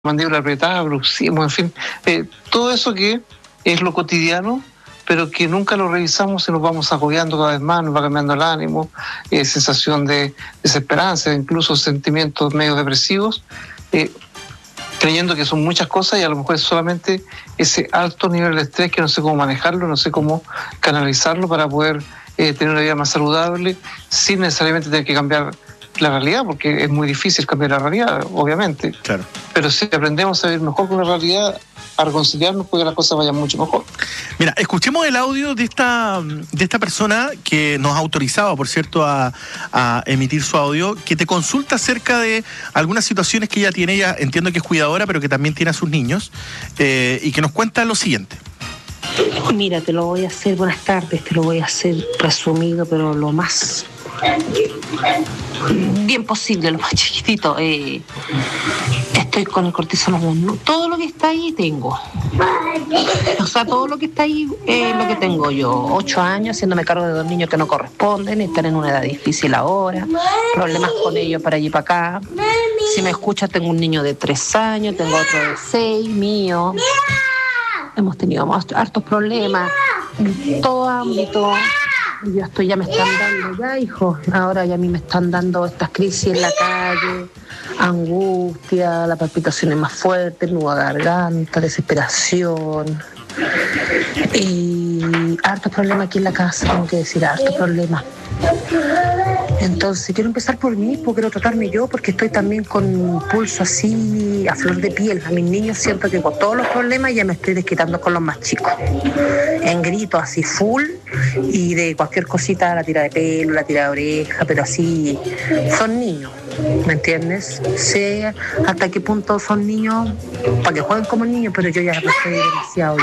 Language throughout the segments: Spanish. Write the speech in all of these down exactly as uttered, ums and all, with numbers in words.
mandíbula apretada, bruxismo, en fin, eh, todo eso que es lo cotidiano, pero que nunca lo revisamos y nos vamos agobiando cada vez más, nos va cambiando el ánimo, eh, sensación de desesperanza, incluso sentimientos medio depresivos, eh, creyendo que son muchas cosas y a lo mejor es solamente ese alto nivel de estrés que no sé cómo manejarlo, no sé cómo canalizarlo para poder eh, tener una vida más saludable sin necesariamente tener que cambiar la realidad, porque es muy difícil cambiar la realidad, obviamente. Claro. Pero si aprendemos a vivir mejor con la realidad, a reconciliarnos, puede que las cosas vayan mucho mejor. Mira, escuchemos el audio de esta, de esta persona que nos ha autorizado, por cierto, a, a emitir su audio, que te consulta acerca de algunas situaciones que ella tiene. Ella entiendo que es cuidadora, pero que también tiene a sus niños, eh, y que nos cuenta lo siguiente. Mira, te lo voy a hacer, buenas tardes, te lo voy a hacer resumido, pero lo más bien posible, lo más chiquitito. Eh, estoy con el cortisona, todo lo que está ahí tengo. O sea, todo lo que está ahí es lo que tengo yo. Ocho años haciéndome cargo de dos niños que no corresponden, están en una edad difícil ahora, problemas con ellos para allí y para acá. Si me escuchas, tengo un niño de tres años, tengo otro de seis, mío. Hemos tenido hartos problemas en todo ámbito. Yo estoy, ya me están dando, ya hijo, ahora ya a mí me están dando estas crisis en la calle, angustia, la palpitación es más fuerte, nudo de garganta, desesperación. Y hartos problemas aquí en la casa, tengo que decir, hartos problemas. Entonces quiero empezar por mí, porque quiero tratarme yo, porque estoy también con un pulso así a flor de piel. A mis niños siento que con todos los problemas ya me estoy desquitando con los más chicos. En gritos así full y de cualquier cosita, la tira de pelo, la tira de oreja, pero así son niños, ¿me entiendes? Sé hasta qué punto son niños, para que jueguen como niños, pero yo ya me estoy demasiado,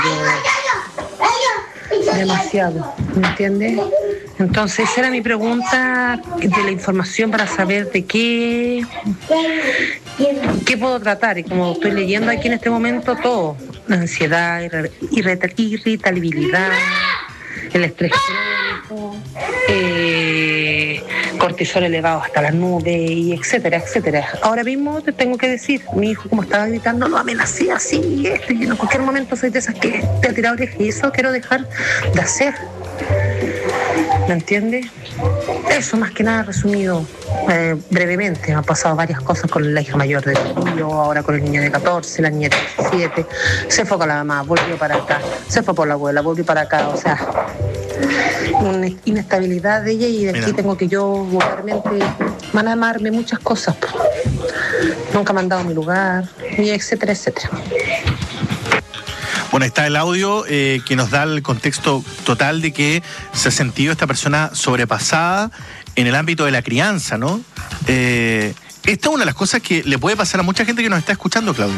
yo demasiado, ¿me entiendes? Entonces esa era mi pregunta de la información para saber de qué, qué puedo tratar. Y como estoy leyendo aquí en este momento todo, la ansiedad, irritabilidad, el estrés crónico, eh, cortisol elevado hasta las nubes, y etcétera, etcétera. Ahora mismo te tengo que decir, mi hijo como estaba gritando, lo amenacé así, y esto, y en cualquier momento soy de esas que te ha tirado oreja, y eso quiero dejar de hacer. ¿Me entiendes? Eso más que nada resumido eh, brevemente. Me han pasado varias cosas con la hija mayor de Julio, ahora con el niño de catorce, la niña de diecisiete. Se fue con la mamá, volvió para acá. Se fue por la abuela, volvió para acá. O sea, una inestabilidad de ella, y de aquí tengo que yo realmente van a amarme muchas cosas. Nunca me han dado mi lugar, y etcétera, etcétera. Bueno, está el audio eh, que nos da el contexto total de que se ha sentido esta persona sobrepasada en el ámbito de la crianza, ¿no? Eh, esta es una de las cosas que le puede pasar a mucha gente que nos está escuchando, Claudio.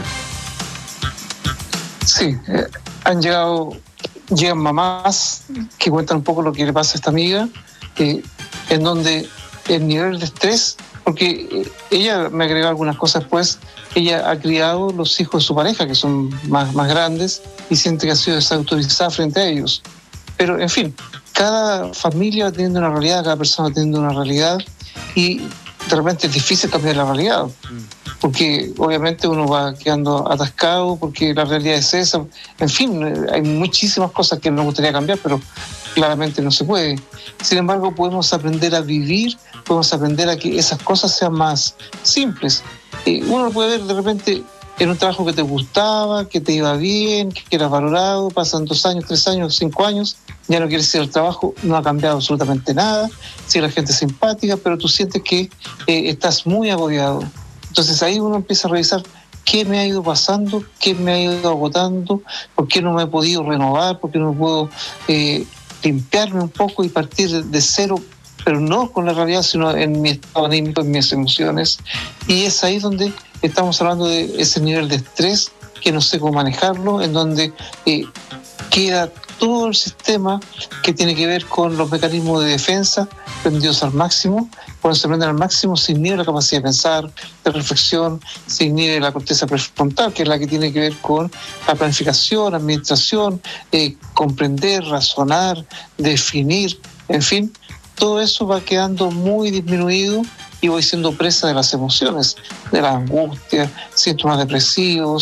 Sí, eh, han llegado, llegan mamás que cuentan un poco lo que le pasa a esta amiga, eh, en donde el nivel de estrés, porque eh, ella me agregó algunas cosas después, ella ha criado los hijos de su pareja, que son más, más grandes, y siente que ha sido desautorizada frente a ellos. Pero, en fin, cada familia va teniendo una realidad, cada persona va teniendo una realidad, y de repente es difícil cambiar la realidad, porque obviamente uno va quedando atascado, porque la realidad es esa. En fin, hay muchísimas cosas que nos gustaría cambiar, pero claramente no se puede. Sin embargo, podemos aprender a vivir, podemos aprender a que esas cosas sean más simples. Eh, uno lo puede ver de repente en un trabajo que te gustaba, que te iba bien, que eras valorado, pasan dos años, tres años, cinco años, ya no quieres ir al trabajo, no ha cambiado absolutamente nada, sigue la gente simpática, pero tú sientes que eh, estás muy agobiado. Entonces ahí uno empieza a revisar qué me ha ido pasando, qué me ha ido agotando, por qué no me he podido renovar, por qué no puedo eh, limpiarme un poco y partir de cero, pero no con la realidad, sino en mi estado anímico, en mis emociones. Y es ahí donde estamos hablando de ese nivel de estrés que no sé cómo manejarlo, en donde eh, queda todo el sistema que tiene que ver con los mecanismos de defensa prendidos al máximo. Cuando se prenden al máximo se inhibe la capacidad de pensar, de reflexión, se inhibe la corteza prefrontal, que es la que tiene que ver con la planificación, administración, eh, comprender, razonar, definir, en fin. Todo eso va quedando muy disminuido y voy siendo presa de las emociones, de la angustia, síntomas depresivos,